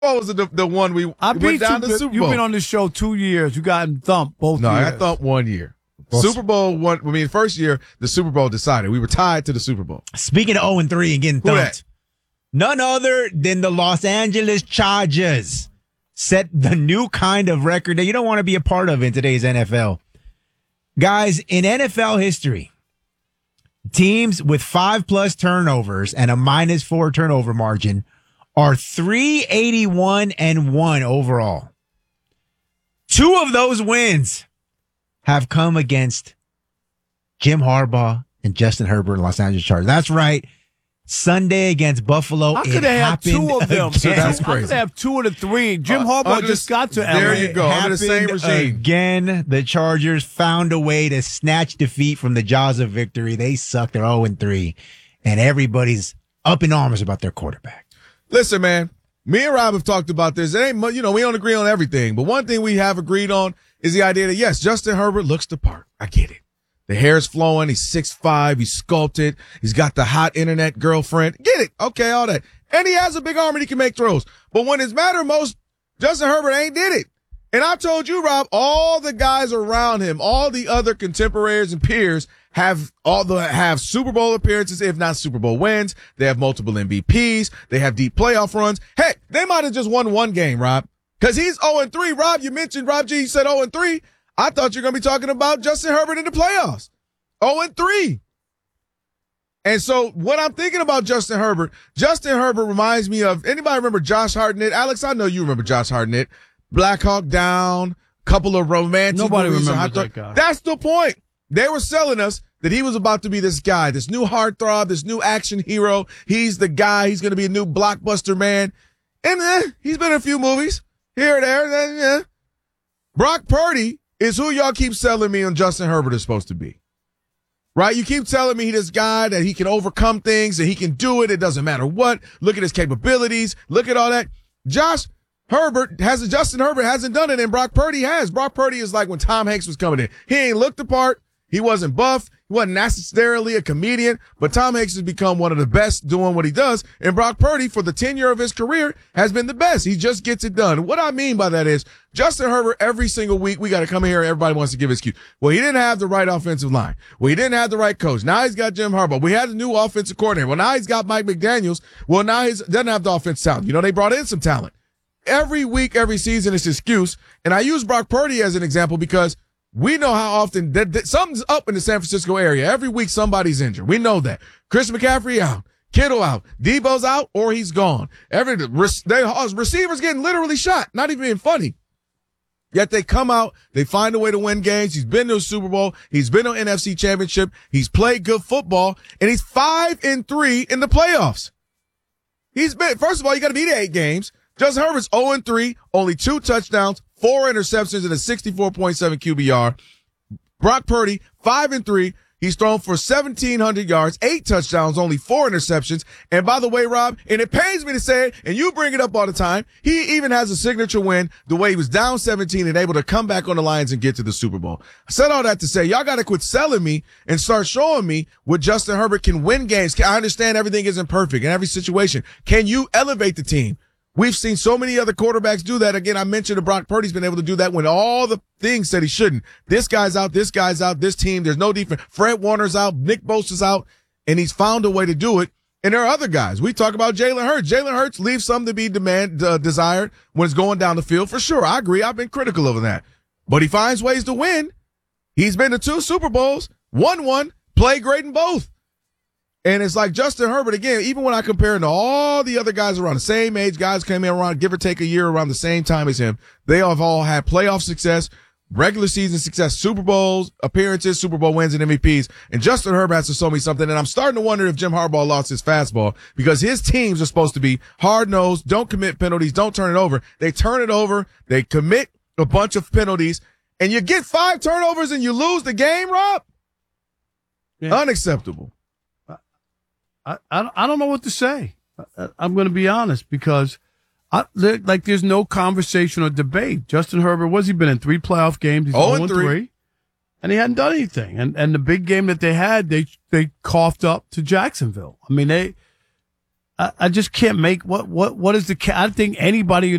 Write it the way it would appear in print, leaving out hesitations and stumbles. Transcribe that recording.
Bowl was the one we went down to Super Bowl. You've been on this show 2 years. You got thumped both years. No, I got thumped 1 year. Super Bowl one. I mean, first year the Super Bowl decided we were tied to the Super Bowl. Speaking of 0-3 and getting thumped, none other than the Los Angeles Chargers set the new kind of record that you don't want to be a part of in today's NFL. Guys, in NFL history, teams with 5+ turnovers and a -4 turnover margin are 381-1 overall. 2 of those wins have come against Jim Harbaugh and Justin Herbert and Los Angeles Chargers. That's right. Sunday against Buffalo. How could they have 2 of them? So that's crazy. How could they have 2 of the 3? Jim Harbaugh just got to LA. There you go. Under the same regime. Again, the Chargers found a way to snatch defeat from the jaws of victory. They sucked. They're 0-3. And everybody's up in arms about their quarterback. Listen, man. Me and Rob have talked about this. It ain't, we don't agree on everything, but one thing we have agreed on is the idea that, yes, Justin Herbert looks the part. I get it. The hair's flowing. He's 6'5". He's sculpted. He's got the hot internet girlfriend. Get it. Okay, all that. And he has a big arm and he can make throws. But when it's matter most, Justin Herbert ain't did it. And I told you, Rob, all the guys around him, all the other contemporaries and peers have Super Bowl appearances, if not Super Bowl wins. They have multiple MVPs. They have deep playoff runs. Heck, they might have just won 1 game, Rob. Cause he's 0-3. Rob, you mentioned Rob G. You said 0-3. I thought you were going to be talking about Justin Herbert in the playoffs. 0-3. And so what I'm thinking about Justin Herbert reminds me of, anybody remember Josh Hartnett? Alex, I know you remember Josh Hartnett. Black Hawk Down, couple of romantic Nobody movies. remembers that guy. That's the point. They were selling us that he was about to be this guy, this new heartthrob, this new action hero. He's the guy. He's going to be a new blockbuster man. And he's been in a few movies here or there. Brock Purdy is who y'all keep selling me on Justin Herbert is supposed to be. Right? You keep telling me this guy that he can overcome things, that he can do it. It doesn't matter what. Look at his capabilities. Look at all that. Justin Herbert hasn't done it, and Brock Purdy has. Brock Purdy is like when Tom Hanks was coming in. He ain't looked the part. He wasn't buff. He wasn't necessarily a comedian, but Tom Hanks has become one of the best doing what he does. And Brock Purdy, for the tenure of his career, has been the best. He just gets it done. What I mean by that is Justin Herbert, every single week, we got to come in here and everybody wants to give his excuse. Well, he didn't have the right offensive line. Well, he didn't have the right coach. Now he's got Jim Harbaugh. We had a new offensive coordinator. Well, now he's got Mike McDaniels. Well, now he doesn't have the offensive talent. They brought in some talent. Every week, every season, it's excuse. And I use Brock Purdy as an example because we know how often that something's up in the San Francisco area. Every week, somebody's injured. We know that. Chris McCaffrey out. Kittle out. Debo's out or he's gone. Receivers getting literally shot. Not even being funny. Yet they come out. They find a way to win games. He's been to a Super Bowl. He's been to an NFC Championship. He's played good football. And he's 5-3 in the playoffs. First of all, you got to beat 8 games. Justin Herbert's 0-3, only 2 touchdowns, 4 interceptions, and a 64.7 QBR. Brock Purdy, 5-3. He's thrown for 1,700 yards, 8 touchdowns, only 4 interceptions. And by the way, Rob, and it pains me to say it, and you bring it up all the time, he even has a signature win the way he was down 17 and able to come back on the Lions and get to the Super Bowl. I said all that to say, y'all got to quit selling me and start showing me what Justin Herbert can win games. I understand everything isn't perfect in every situation. Can you elevate the team? We've seen so many other quarterbacks do that. Again, I mentioned that Brock Purdy's been able to do that when all the things said he shouldn't. This guy's out, this team, there's no defense. Fred Warner's out, Nick Bosa's out, and he's found a way to do it. And there are other guys. We talk about Jalen Hurts. Jalen Hurts leaves something to be desired when it's going down the field. For sure, I agree. I've been critical of that. But he finds ways to win. He's been to 2 Super Bowls, won 1, played great in both. And it's like Justin Herbert, again, even when I compare him to all the other guys around the same age, guys came in around, give or take a year around the same time as him, they have all had playoff success, regular season success, Super Bowls, appearances, Super Bowl wins, and MVPs. And Justin Herbert has to show me something. And I'm starting to wonder if Jim Harbaugh lost his fastball because his teams are supposed to be hard-nosed, don't commit penalties, don't turn it over. They turn it over, they commit a bunch of penalties, and you get 5 turnovers and you lose the game, Rob? Yeah. Unacceptable. I don't know what to say. I'm going to be honest because there's no conversation or debate. Justin Herbert, what's he been in 3 playoff games? He's 0-3. And he hadn't done anything. And the big game that they had, they coughed up to Jacksonville. I mean, I just can't make what is the. I think anybody